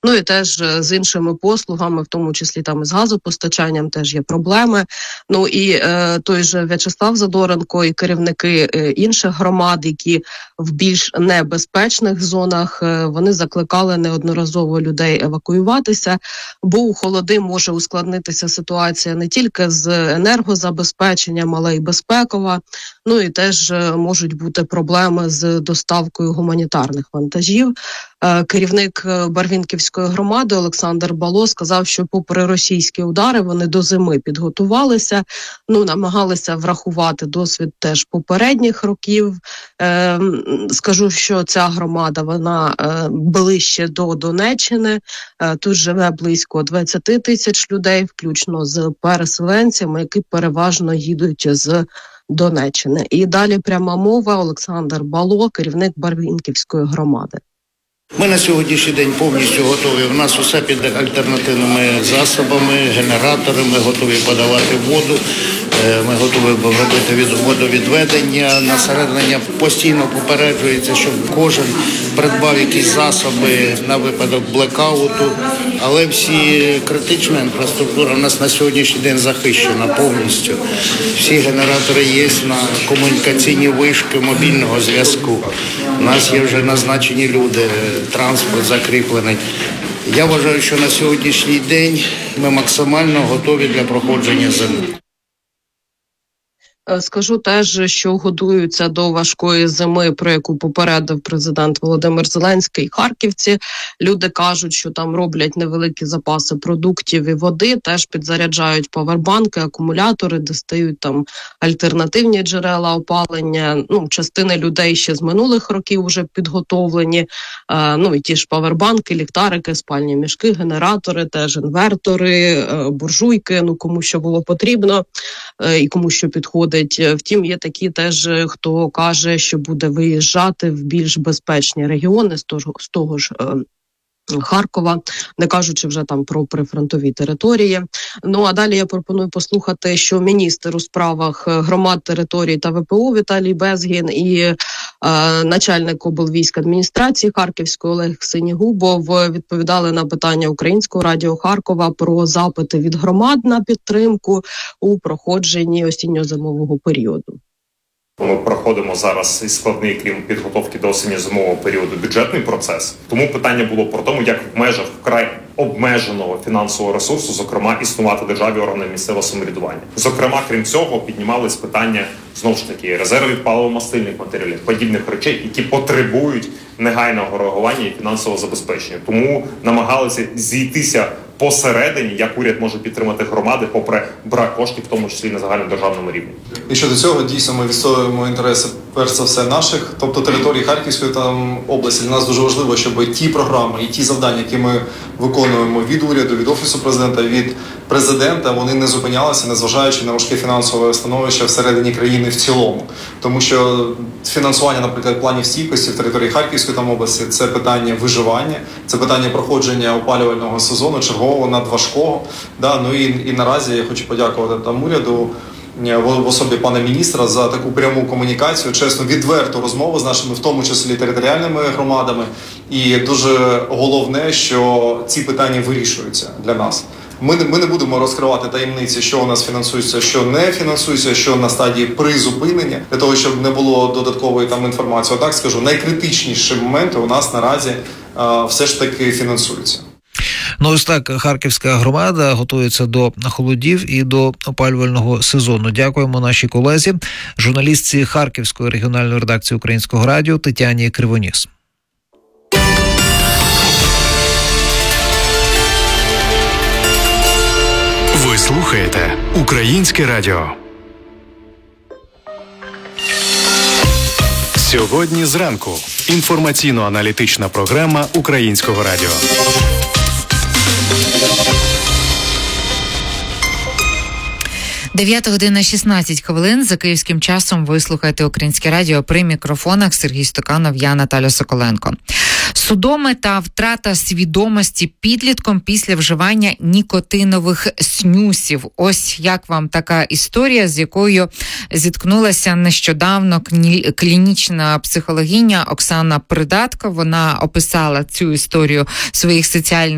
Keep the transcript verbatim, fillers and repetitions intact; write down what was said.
Ну і теж з іншими послугами, в тому числі там із газопостачанням, теж є проблеми. Ну і е, той же В'ячеслав Задоренко і керівники е, інших громад, які в більш небезпечних зонах, е, вони закликали неодноразово людей евакуюватися, бо у холоди може ускладнитися ситуація не тільки з енергозабезпеченням, але й безпекова. Ну і теж е, можуть бути проблеми з доставкою гуманітарних вантажів. Е, керівник Барвінківської громади Олександр Бало сказав, що попри російські удари вони до зими підготувалися, ну намагалися врахувати досвід теж попередніх років. Е, скажу, що ця громада, вона е, ближче до Донеччини, е, тут живе близько двадцять тисяч людей, включно з переселенцями, які переважно їдуть з Донеччини. І далі пряма мова. Олександр Бало, керівник Барвінківської громади. Ми на сьогоднішній день повністю готові. У нас усе під альтернативними засобами, генератори, ми готові подавати воду, ми готові робити водовідведення. Населення постійно попереджується, щоб кожен придбав якісь засоби на випадок блекауту. Але всі критична інфраструктура у нас на сьогоднішній день захищена повністю. Всі генератори є на комунікаційні вишки мобільного зв'язку. У нас є вже назначені люди, транспорт закріплений. Я вважаю, що на сьогоднішній день ми максимально готові для проходження зими. Скажу теж, що готуються до важкої зими, про яку попередив президент Володимир Зеленський. Харківці, люди кажуть, що там роблять невеликі запаси продуктів і води, теж підзаряджають павербанки, акумулятори, достають там альтернативні джерела опалення. Ну, частини людей ще з минулих років вже підготовлені. Е, ну і ті ж павербанки, ліхтарики, спальні мішки, генератори, теж інвертори, е, буржуйки, ну кому що було потрібно е, і кому що підходить. Втім, є такі теж, хто каже, що буде виїжджати в більш безпечні регіони з того, з того ж е, Харкова, не кажучи вже там про прифронтові території. Ну, а далі я пропоную послухати, що міністр у справах громад, територій та ВПО Віталій Безгін і е, начальник облвійськ адміністрації Харківської Олег Синігубов відповідали на питання Українського радіо Харкова про запити від громад на підтримку у проходженні осінньо-зимового періоду. Ми проходимо зараз і складний, крім підготовки до осінньо-зимового періоду, бюджетний процес. Тому питання було про тому, як в межах вкрай обмеженого фінансового ресурсу, зокрема, існувати державі органи місцевого самоврядування. Зокрема, крім цього, піднімались питання, знову ж таки, резервів паливо-мастильних матеріалів, подібних речей, які потребують негайного реагування і фінансового забезпечення. Тому намагалися зійтися посередині, як уряд може підтримати громади, попри брак коштів, в тому числі на загальнодержавному рівні. І щодо цього, дійсно, ми відстоюємо інтереси, перш за все, наших, тобто території Харківської там області. Для нас дуже важливо, щоб ті програми і ті завдання, які ми виконуємо від уряду, від Офісу президента, від президента, вони не зупинялися, незважаючи на важке фінансове становище всередині країни в цілому. Тому що фінансування, наприклад, планів стійкості в території Харківської там області – це питання виживання, це питання проходження опалювального сезону, чергового, надважкого. Да? Ну і, і наразі я хочу подякувати там уряду, в особі пана міністра, за таку пряму комунікацію, чесно, відверту розмову з нашими, в тому числі, територіальними громадами. І дуже головне, що ці питання вирішуються для нас. Ми, ми не будемо розкривати таємниці, що у нас фінансується, що не фінансується, що на стадії призупинення, для того, щоб не було додаткової там інформації. Отак скажу, найкритичніші моменти у нас наразі а, все ж таки фінансуються. Ну, ось так, харківська громада готується до холодів і до опалювального сезону. Дякуємо нашій колезі, журналістці Харківської регіональної редакції Українського радіо Тетяні Кривоніс. Ви слухаєте Українське радіо. Сьогодні зранку. Інформаційно-аналітична програма Українського радіо. дев'ята година шістнадцять хвилин. За київським часом ви слухаєте Українське радіо, при мікрофонах Сергій Стуканов, я Наталя Соколенко. Судоми та втрата свідомості підлітком після вживання нікотинових снюсів. Ось як вам така історія, з якою зіткнулася нещодавно клінічна психологиня Оксана Придатко. Вона описала цю історію в своїх соціальних